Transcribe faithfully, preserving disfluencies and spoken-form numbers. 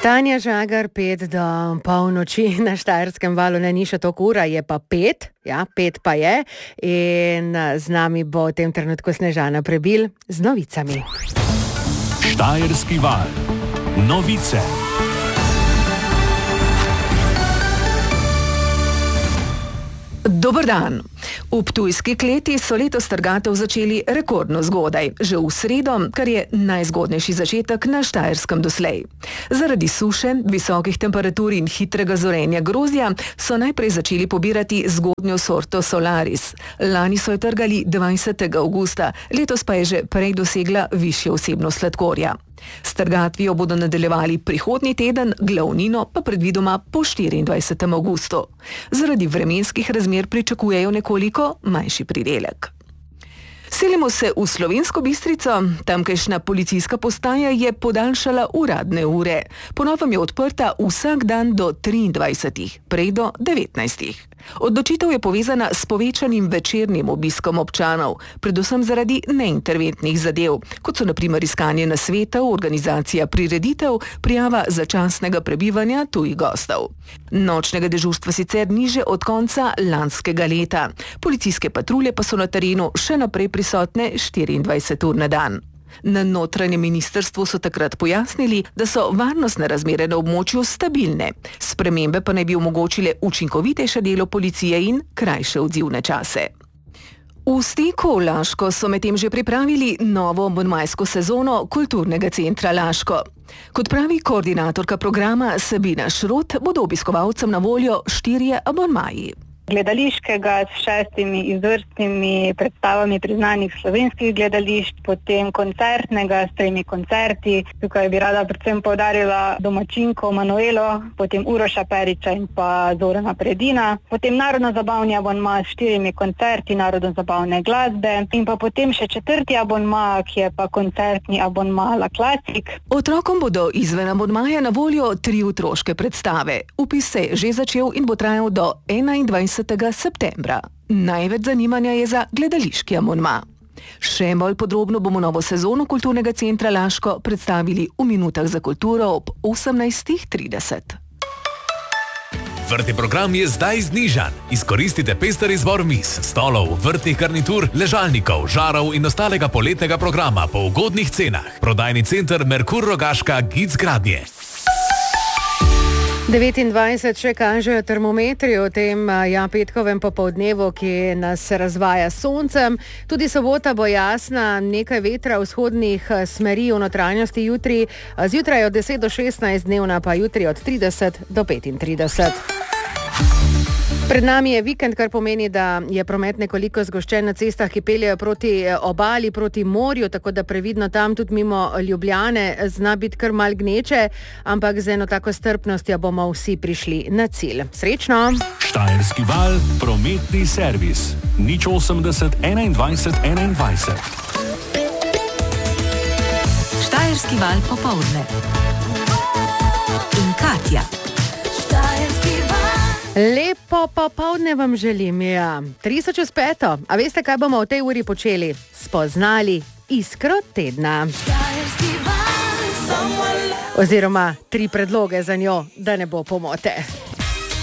Tanja Žagar, pet do polnoči na Štajerskem valu, ne ni še toliko ura, je pa pet, ja, pet pa je in z nami bo v tem trenutku Snežana Prebil z novicami. Štajerski val. Novice. Dober dan. V Ptujski kleti so letos trgatev začeli rekordno zgodaj, že v sredo, kar je najzgodnejši začetek na Štajerskem doslej. Zaradi suše, visokih temperatur in hitrega zorenja grozdja so najprej začeli pobirati zgodnjo sorto Solaris. Lani so jo trgali dvajsetega avgusta, letos pa je že prej dosegla višjo vsebnost sladkorja. S trgatvijo bodo nadaljevali prihodnji teden, glavnino pa predvidoma po štiriindvajsetem avgustu. Zaradi vremenskih razmer pričakujejo nekoliko manjši pridelek. Selimo se v Slovensko Bistrico. Tamkajšnja policijska postaja je podaljšala uradne ure. Po novem je odprta vsak dan do triindvajsetih, prej do devetnajstih. Odločitev je povezana s povečanim večernim obiskom občanov, predvsem zaradi neinterventnih zadev, kot so na primer iskanje nasvetov, organizacija prireditev, prijava začasnega prebivanja tujih gostov. Nočnega dežurstva sicer ni že od konca lanskega leta. Policijske patrulje pa so na terenu še naprej prisotne štiriindvajset ur na dan. Na notranjem ministrstvu so takrat pojasnili, da so varnostne razmere na območju stabilne. Spremembe pa naj bi omogočile učinkovitejše delo policije in krajše odzivne čase. V Steku Laško so medtem že pripravili novo abonmajsko sezono Kulturnega centra Laško. Kot pravi koordinatorka programa Sabina Šrot, bodo obiskovalcem na voljo štirje abonmaji. Gledališkega s šestimi izvrstnimi predstavami priznanih slovenskih gledališč, potem koncertnega s tremi koncerti. Tukaj bi rada predvsem poudarila domačinko Manuelo, potem Uroša Periča in pa Zorana Predina, potem narodno-zabavni abonma s štirimi koncerti narodno-zabavne glasbe in pa potem še četrti abonma, ki je pa koncertni abonma La Classic. Otrokom bodo izven abonmaja na voljo tri otroške predstave. Vpis se je že začel in bo trajal do enaindvajsetega septembra. Največ zanimanja je za gledališki abonma. Še bolj podrobno bomo novo sezono Kulturnega centra Laško predstavili v minutah za kulturo ob osemnajstih trideset. Vrtni program je zdaj znižan. Izkoristite pester izbor miz, stolov, vrtnih garnitur, ležalnikov, žarov in ostalega poletnega programa po ugodnih cenah. Prodajni center Merkur Rogaška Gic Gradnje. devetindvajset še kažejo termometri v tem ja, petkovem popoldnevu, ki nas razvaja s soncem. Tudi sobota bo jasna, nekaj vetra vzhodnih smeri v notranjosti jutri. Zjutraj od deset do šestnajst, dnevna pa jutri od trideset do petintrideset. Pred nami je vikend, kar pomeni, da je promet nekoliko zgoščen na cestah, ki peljejo proti obali, proti morju, tako da previdno tam tudi mimo Ljubljane zna biti kar mal gneče, ampak z eno tako strpnostjo bomo vsi prišli na cilj. Srečno! Štajerski val, prometni servis. nič osemdeset enaindvajset enaindvajset. Štajerski val popoldne. In Katja. Lepo popoldne vam želim, ja. Tristo čez peto. A veste, kaj bomo v tej uri počeli? Spoznali iskro tedna. Oziroma tri predloge za njo, da ne bo pomote.